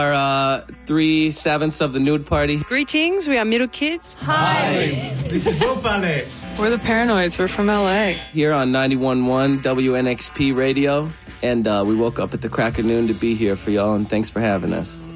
Our 3/7 of the nude party. Greetings, we are Middle Kids. Hi. This is Wolf Alex. We're the Paranoids. We're from LA. Here on 91.1 WNXP Radio. And we woke up at the crack of noon to be here for y'all, and thanks for having us.